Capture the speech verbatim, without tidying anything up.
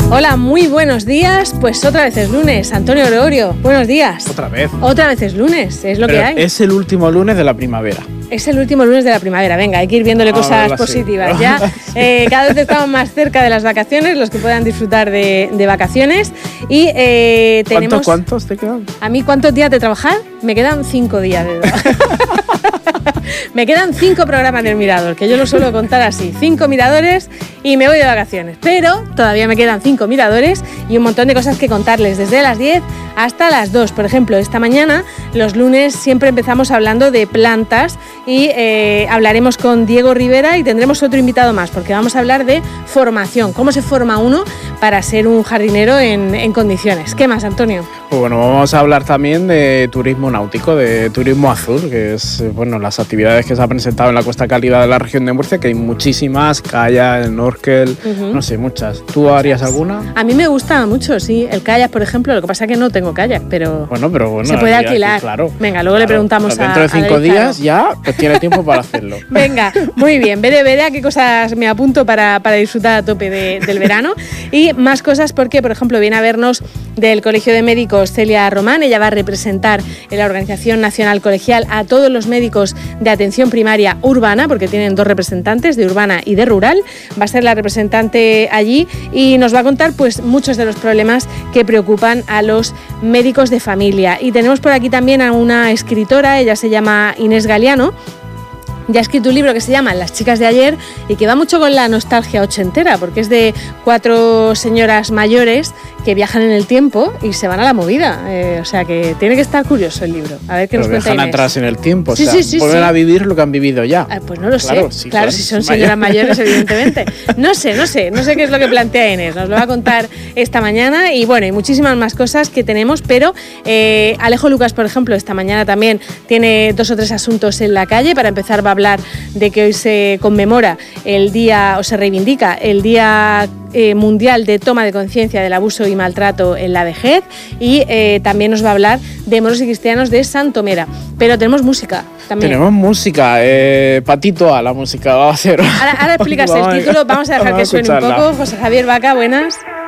Hola, muy buenos días. Pues otra vez es lunes. Antonio Gregorio, buenos días. Otra vez. Otra vez es lunes, es lo Pero que hay. Es el último lunes de la primavera. Es el último lunes de la primavera. Venga, hay que ir viéndole Ah, cosas verdad, positivas. sí. Ya eh, cada vez estamos más cerca de las vacaciones, los que puedan disfrutar de, de vacaciones. Y eh, tenemos... ¿Cuántos, ¿Cuántos te quedan? ¿A mí cuántos días de trabajar? Me quedan cinco días de trabajar. Me quedan cinco programas del Mirador, que yo lo suelo contar así, cinco miradores y me voy de vacaciones. Pero todavía me quedan cinco miradores y un montón de cosas que contarles, desde las diez hasta las dos. Por ejemplo, esta mañana, los lunes, siempre empezamos hablando de plantas y eh, hablaremos con Diego Rivera y tendremos otro invitado más, porque vamos a hablar de formación, cómo se forma uno para ser un jardinero en, en condiciones. ¿Qué más, Antonio? Pues bueno, vamos a hablar también de turismo náutico, de turismo azul, que es bueno las actividades que se han presentado en la Costa Cálida de la región de Murcia, que hay muchísimas, kayak, snorkel, uh-huh. no sé, muchas. ¿Tú harías alguna? A mí me gusta mucho, sí, el kayak, por ejemplo, lo que pasa es que no tengo kayak, pero, bueno, pero bueno, se puede aquí, alquilar. Aquí, claro, Venga, luego claro, le preguntamos a dentro de cinco a días ya pues tiene tiempo para hacerlo. Venga, muy bien, veré, veré a qué cosas me apunto para, para disfrutar a tope de, del verano y más cosas porque, por ejemplo, viene a vernos del Colegio de Médicos Celia Román. Ella va a representar en la Organización Nacional Colegial a todos los médicos de atención primaria urbana, porque tienen dos representantes, de urbana y de rural. Va a ser la representante allí y nos va a contar pues muchos de los problemas que preocupan a los médicos de familia. Y tenemos por aquí también a una escritora, ella se llama Inés Galiano. Ya ha escrito un libro que se llama Las chicas de ayer y que va mucho con la nostalgia ochentera, porque es de cuatro señoras mayores que viajan en el tiempo y se van a la movida. Eh, o sea que tiene que estar curioso el libro. A ver qué Pero nos cuenta viajan Inés. atrás en el tiempo, sí, o sea, sí, sí, vuelven sí. a vivir lo que han vivido ya. Ah, pues no lo claro, sé. sí, claro, claro, si son señoras mayores, evidentemente. No sé, no sé, no sé qué es lo que plantea Inés. Nos lo va a contar esta mañana y bueno, y muchísimas más cosas que tenemos, pero eh, Alejo Lucas, por ejemplo, esta mañana también tiene dos o tres asuntos en la calle. Para empezar va a hablar de que hoy se conmemora el día, o se reivindica el Día eh, Mundial de Toma de Conciencia del Abuso y Maltrato en la Vejez y eh, también nos va a hablar de moros y cristianos de Santomera. Pero tenemos música también. Tenemos música, eh, Patito A, la música va a ser. Ahora, ahora explicas el título, vamos a dejar que suene un poco. José Javier Vaca, buenas.